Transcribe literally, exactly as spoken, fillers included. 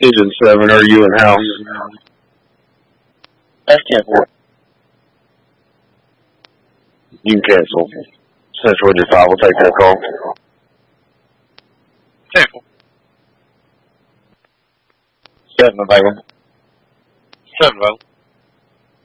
Agent seven, are you in house? That's ten four. You can cancel. Central Agent five will take that call. ten four. Seven available. Seven available.